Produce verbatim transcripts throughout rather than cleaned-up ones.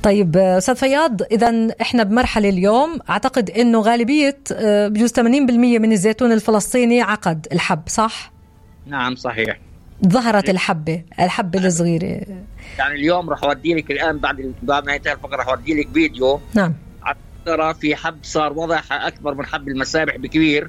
طيب أستاذ فياض، إذا إحنا بمرحلة اليوم أعتقد إنه غالبية بجوز ثمانين بالمئة من الزيتون الفلسطيني عقد الحب، صح؟ نعم صحيح. ظهرت الحبة الحبة الصغيرة. يعني اليوم راح أودي لك الآن بعد بعد ما ينتهي الفقرة راح أودي لك فيديو. نعم. ترى في حب صار وضعها أكبر من حب المسابح بكبير،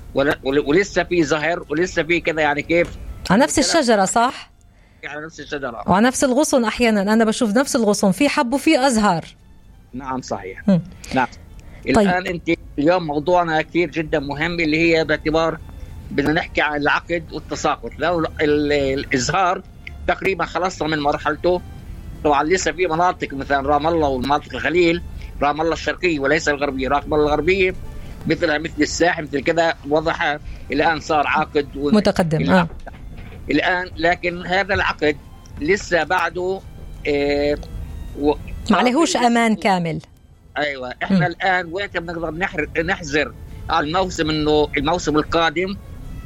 ولسه في زهر ولسه في كذا، يعني كيف على نفس الشجرة، صح؟ على نفس الشجرة وعلى نفس الغصن. أحيانا أنا بشوف نفس الغصن في حب وفي أزهار. نعم صحيح. م. نعم. طيب. الآن أنت اليوم موضوعنا كثير جدا مهم، اللي هي باعتبار بدنا نحكي عن العقد والتساقط. لو الإزهار تقريبا خلصنا من مرحلته، طبعا لسه في مناطق مثلا رام الله والمناطق الخليل، رام الله الشرقية وليس الغربية، رام الله الغربية مثلها مثل الساحل مثل كذا وضعها الآن صار عقد متقدم. آه. الآن لكن هذا العقد لسه بعده آه و... ما عليهوش أمان كامل. أيوة. إحنا م. الآن وين بنقدر نحر... نحذر على الموسم، إنه الموسم القادم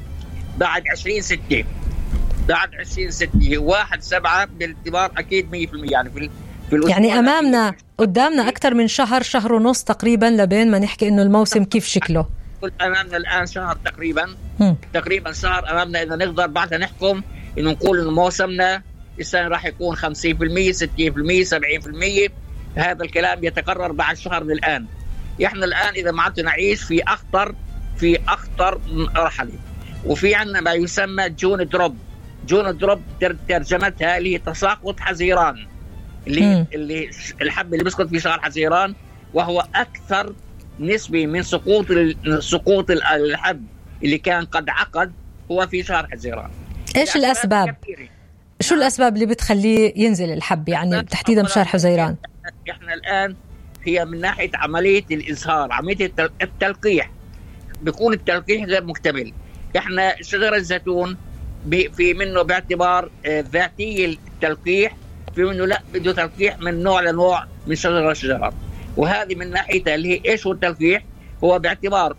بعد عشرين ستة بعد عشرين ستة واحد سبعة باعتبار أكيد مية بالمية، يعني في في يعني أمامنا قدامنا أكثر من شهر شهر ونص تقريبا لبين ما نحكي إنه الموسم كيف شكله. أمامنا الآن شهر تقريبا م. تقريبا شهر أمامنا، إذا نقدر بعدها نحكم إنه نقول إنه موسمنا السنة راح يكون خمسين بالمية ستين بالمية سبعين بالمية. هذا الكلام يتكرر بعد شهر من الآن. إحنا الآن إذا ما عدنا نعيش في أخطر في أخطر مرحلة، وفي عندنا ما يسمى جون دروب. جون دروب ترجمتها اللي هي تساقط حزيران، اللي م. اللي الحب اللي بيسقط في شهر حزيران، وهو أكثر نسبة من سقوط سقوط الحب اللي كان قد عقد هو في شهر حزيران. إيش الأسباب؟ شو الأسباب اللي بتخليه ينزل الحب يعني تحديدا بشهر حزيران؟ إحنا الآن هي من ناحية عملية الإزهار، عملية التلقيح، بيكون التلقيح غير مكتمل. إحنا شجر الزيتون في منه باعتبار ذاتي التلقيح، في منه لا بده تلقيح من نوع لنوع من شجرة لشجرة، وهذه من ناحية اللي هي إيش هو التلقيح؟ هو باعتبار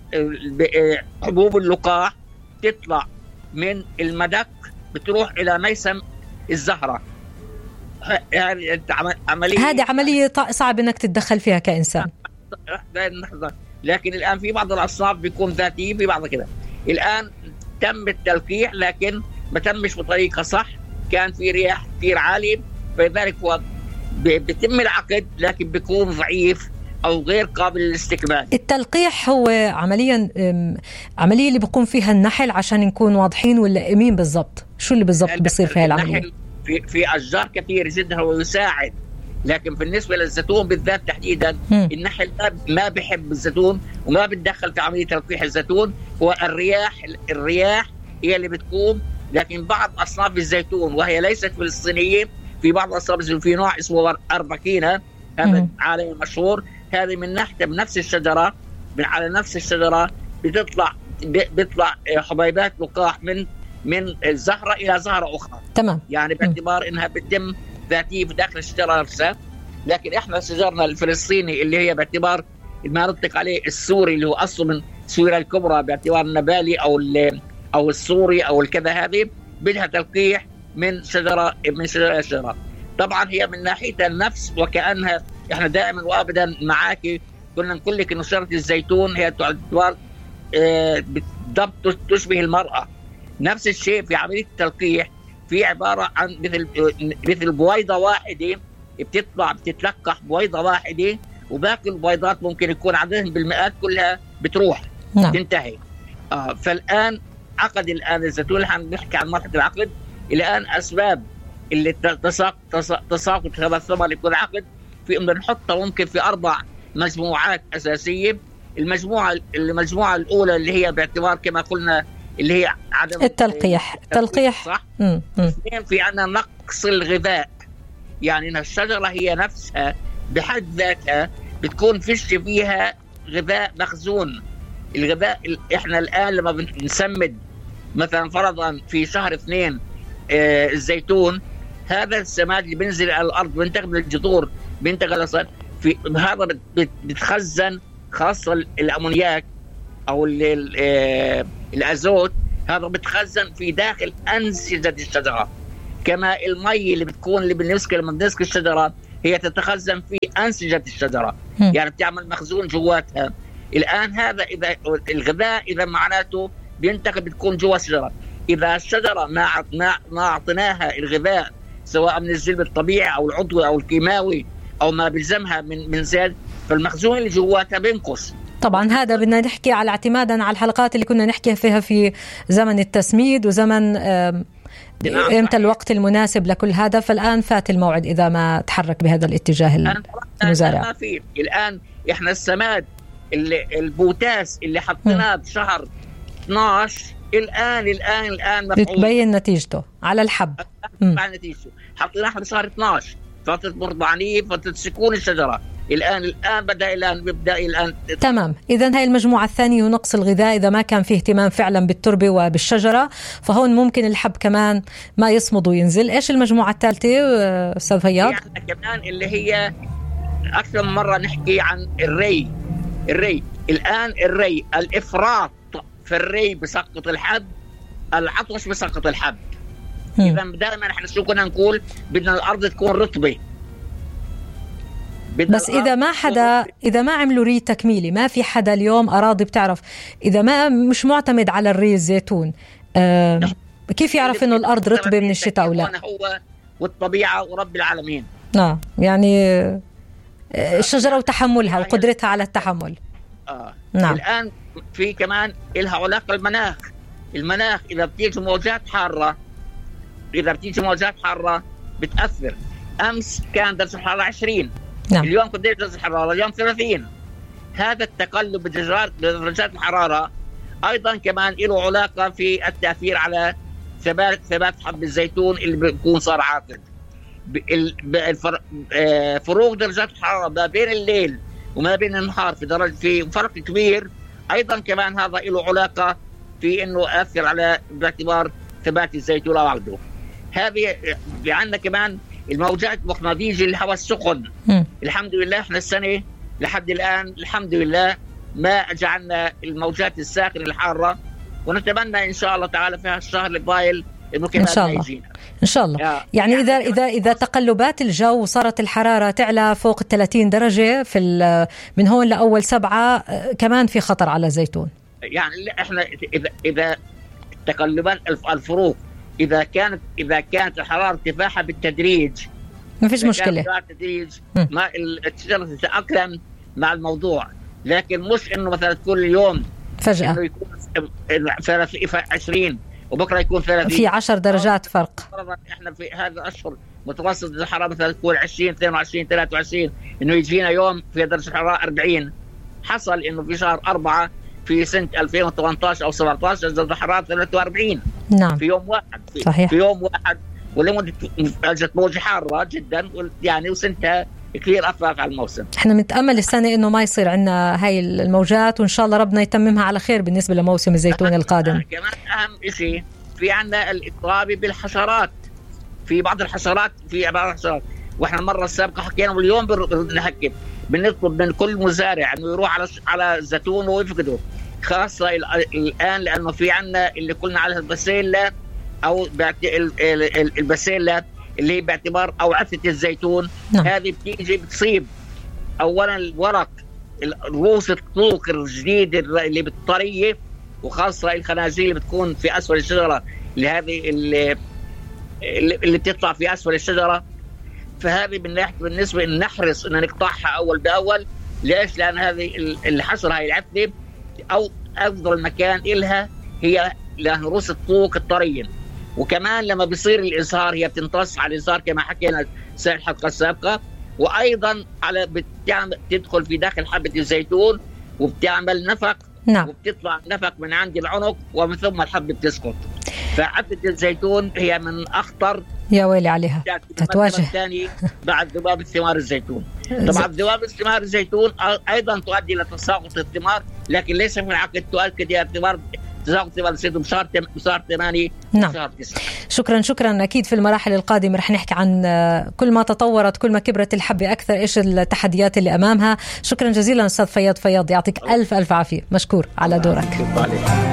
حبوب اللقاح تطلع من المدق بتروح إلى ميسم الزهرة. هذه عملية هذه عملية صعب إنك تتدخل فيها كإنسان. لكن الآن في بعض الأصناف بيكون ذاتي، في بعض كده. الآن تم التلقيح لكن ما تمش بطريقة صح، كان في رياح كثير عالية، فلذلك هو بيتم العقد لكن بيكون ضعيف أو غير قابل للاستكمال. التلقيح هو عمليا عملية اللي بيقوم فيها النحل، عشان نكون واضحين، ولا مين بالضبط؟ شو اللي بالضبط بيصير في هاي العملية؟ في في أشجار كثير جدا هو يساعد، لكن بالنسبة للزيتون بالذات تحديدا م. النحل ما بيحب الزيتون وما بتدخل في عملية تلقيح الزيتون. هو الرياح الرياح هي اللي بتقوم. لكن بعض أصناف الزيتون وهي ليست فلسطينية، في بعض أصناف في نوع اسمه أربكينة، هذا عالمي مشهور، هذه من ناحية بنفس الشجرة من على نفس الشجرة بتطلع بيطلع حبيبات لقاح من من الزهرة إلى زهرة أخرى. تمام. يعني باعتبار إنها بتتم ذاتية في داخل الشجرة نفسها. لكن إحنا شجرنا الفلسطيني اللي هي باعتبار ما نطلق عليه السوري اللي هو أصله من سوريا الكبرى، باعتبار النبالي أو أو السوري أو الكذا، هذه بدها تلقيح من شجرة من شجرة إلى شجرة. طبعا هي من ناحية النفس وكأنها إحنا دائما وأبدا معاكي كنا نقول لك إنه شجرة الزيتون هي تعتبر بالضبط تشبه المرأة. نفس الشيء في عملية التلقيح، في عبارة عن مثل مثل بويضة واحدة بتطلع بتتلقح بويضة واحدة، وباقي البويضات ممكن يكون عددهم بالمئات كلها بتروح. نعم. تنتهي. آه فالآن عقد الآن الزيتون، نحن نحكي عن مرحلة العقد الآن. أسباب اللي تساقط تساقط هذا الثمر يكون عقد، في إنه نحطه ممكن في أربع مجموعات أساسية. المجموعة المجموعة الأولى اللي هي باعتبار كما قلنا اللي هي عدم التلقيح التلقيح صح. اثنين في عنا نقص الغذاء، يعني إن الشجرة هي نفسها بحد ذاتها بتكون فيش فيها غذاء مخزون. الغذاء إحنا الآن لما بنسمد مثلا فرضا في شهر اثنين آه الزيتون، هذا السماد اللي بينزل على الأرض بينتقل من الجذور بينتقل أصلا في هذا بتخزن، خاصة الأمونياك أو آه الأزوت، هذا بتخزن في داخل أنسجة الشجرة. كما المي اللي بتكون اللي بنسكر لما بنسكر الشجرة هي تتخزن في أنسجة الشجرة، م. يعني بتعمل مخزون جواتها. الآن هذا إذا الغذاء إذا معناته بينتقل بتكون جوا الشجرة. إذا الشجرة ما ما ما أعطيناها الغذاء سواء من الجلب الطبيعي أو العضوي أو الكيماوي أو ما بيلزمها من من زاد، فالمخزون اللي جواتها بينقص. طبعا هذا بدنا نحكي على اعتمادا على الحلقات اللي كنا نحكي فيها في زمن التسميد وزمن امتى الوقت المناسب لكل هذا، فالآن فات الموعد إذا ما تحرك بهذا الاتجاه المزارع. ما في الآن إحنا السماد اللي البوتاس اللي حطيناه بشهر اثناشر الآن الآن الآن بتبين نتيجته على الحب. على نتيجته حطيناه بشهر اثناشر، فترة مرضعنية، فترة سكون الشجرة. الآن الآن بدأ الآن بيبدأ الآن. تمام. إذا هاي المجموعة الثانية ونقص الغذاء، إذا ما كان فيه اهتمام فعلا بالتربة وبالشجرة فهون ممكن الحب كمان ما يصمد وينزل. إيش المجموعة الثالثة أستاذ فياض؟ يعني كمان اللي هي أكثر من مرة نحكي عن الري. الري الآن الري الإفراط في الري بسقط الحب، العطش بسقط الحب. إذا دائما احنا شو كنا نقول؟ بدنا الأرض تكون رطبة، بس إذا ما حدا إذا ما عملوا ري تكميلي، ما في حدا اليوم أراضي بتعرف إذا ما مش معتمد على الري الزيتون، آه كيف يعرف إنه الأرض رطبة من الشتاء أو لا؟ هو والطبيعة ورب العالمين. آه يعني الشجرة وتحملها وقدرتها على التحمل. آه. نعم. الآن في كمان إلها علاقة المناخ. المناخ إذا بتيجي موجات حارة إذا بتيجي موجات حارة بتأثر. أمس كان درجة الحرارة عشرين، نعم. اليوم قديش درجة الحرارة؟ اليوم ثلاثين. هذا التقلب بدرجات الحرارة أيضا كمان له علاقة في التأثير على ثبات ثبات حب الزيتون اللي بيكون صار عاقد. فروق درجات الحرارة ما بين الليل وما بين النهار في درجة في فرق كبير، أيضا كمان هذا له علاقة في إنه أثر على باعتبار ثبات الزيتون أو عقده. هذه عندنا كمان الموجات المغناطيسية للهواء السخن. م. الحمد لله احنا السنة لحد الآن الحمد لله ما جعلنا الموجات الساخنة الحارة، ونتمنى إن شاء الله تعالى في الشهر القادم إنه كمان إن شاء الله يجينا. إن شاء الله. يعني, يعني إذا إذا إذا تقلبات الجو وصارت الحرارة تعلى فوق الثلاثين درجة في من هون لأول سبعة كمان في خطر على الزيتون. يعني احنا إذا إذا تقلبات الفروق إذا كانت إذا كانت الحرارة ارتفاعها بالتدريج ما فيش مشكلة، بالتدريج ما الشجرة تتأقلم مع الموضوع، لكن مش إنه مثلا كل يوم فجأة إنه يكون عشرين وبكرة يكون ثلاثين في عشر درجات فرق. إحنا في هذا الأشهر متوسط الحرارة مثلا تكون عشرين اثنين وعشرين ثلاثة وعشرين، إنه يجينا يوم في درجة الحرارة أربعين. حصل إنه في شهر أربعة في سنة ألفين وثمانية عشر أو سبعة عشر درجة الحرارة ثلاثة وأربعين. نعم. في يوم واحد في, صحيح. في يوم واحد ولمدة أجت موجة حارة جدا يعني، وسنتها كثير أفاق على الموسم. احنا بنتأمل السنة إنه ما يصير عندنا هاي الموجات، وإن شاء الله ربنا يتممها على خير بالنسبة لموسم الزيتون القادم. كمان أهم شيء في عندنا الإصابة بالحشرات. في بعض الحشرات في بعض الحشرات وإحنا المرة السابقة حكينا، واليوم بنحكي بنطلب من كل مزارع إنه يروح على على الزيتون ويفقده، خاصة الآن لأنه في عنا اللي قلنا عليها البسيلة أو البسيلة اللي هي باعتبار أوعية الزيتون. نعم. هذه بتيجي بتصيب أولا الورق، رؤوس الطوق الجديد اللي بالطرية، وخاصة الخنازير اللي بتكون في أسفل الشجرة اللي هذه اللي, اللي بتطلع في أسفل الشجرة. فهذه بالنسبة إن نحرص إن نقطعها أول بأول. ليش؟ لأن هذه الحشرة هاي العفنة أو أفضل مكان إلها هي لأن رؤوس الطوق الطرية. وكمان لما بيصير الإزهار هي بتمتص على الإزهار كما حكينا في الحلقة السابقة، وأيضا على بتعمل تدخل في داخل حبة الزيتون وبتعمل نفق. نعم. وبتطلع نفق من عند العنق ومن ثم الحبة بتسقط. فحبة الزيتون هي من أخطر يا ويلي عليها تتواجه الثاني بعد ذباب الثمار الزيتون. طبعا ذباب الثمار الزيتون أيضا تؤدي إلى تساقط الثمار، لكن ليس في العقد تؤكد يا الثمار تساقط ثمار الزيتون بشهر بشهر ثمانية. نعم. بشهر تسعة. شكرا شكرا. أكيد في المراحل القادمة رح نحكي عن كل ما تطورت كل ما كبرت الحبة أكثر إيش التحديات اللي أمامها. شكرا جزيلا أستاذ فياض فياض، يعطيك ألف ألف عافية. مشكور على دورك.